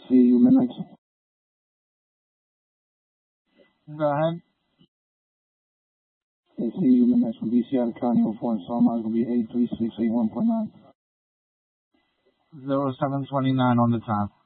ACU minutes. Go ahead. ACU minutes from BCI to County 04 and Solomon is going to be 83681.9. 0729 on the top.